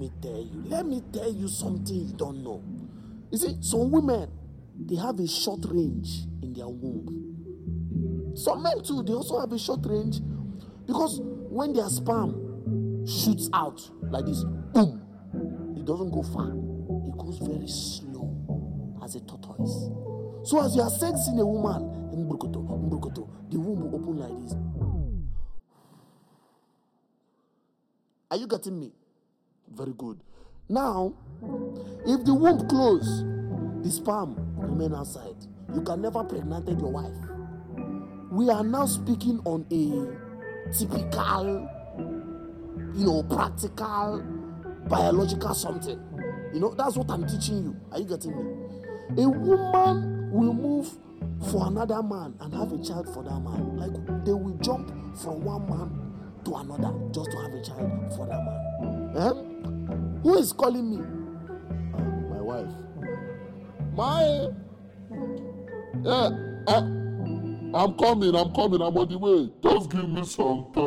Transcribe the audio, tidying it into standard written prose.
me tell you something you don't know. You see, some women, they have a short range in their womb. Some men too, they also have a short range, because when their sperm shoots out like this, boom, it doesn't go far. It goes very slow as a tortoise. So as you are sexing a woman, the womb will open like this. Are you getting me? Very good. Now, if the womb close, the sperm remain outside. You can never pregnant your wife. We are now speaking on a typical, practical, biological something. That's what I'm teaching you. Are you getting me? A woman will move for another man and have a child for that man. Like, they will jump from one man to another just to have a child for that man. Who is calling me? My wife. I'm coming. I'm on the way. Just give me some time.